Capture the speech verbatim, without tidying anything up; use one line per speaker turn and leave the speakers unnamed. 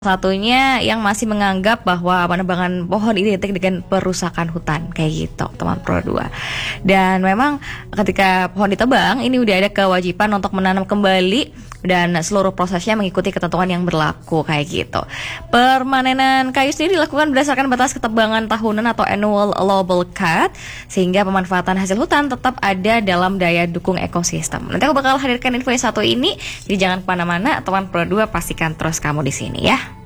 Satunya yang masih menganggap bahwa penebangan pohon identik dengan perusakan hutan, kayak gitu, teman Pro dua. Dan memang ketika pohon ditebang, ini udah ada kewajiban untuk menanam kembali dan seluruh prosesnya mengikuti ketentuan yang berlaku, kayak gitu. Permanenan kayu sendiri dilakukan berdasarkan batas ketebangan tahunan atau annual allowable cut, sehingga pemanfaatan hasil hutan tetap ada dalam daya dukung ekosistem. Nanti aku bakal hadirkan info yang satu ini, jadi jangan kemana-mana, teman Pro dua, pastikan terus kamu di sini ya.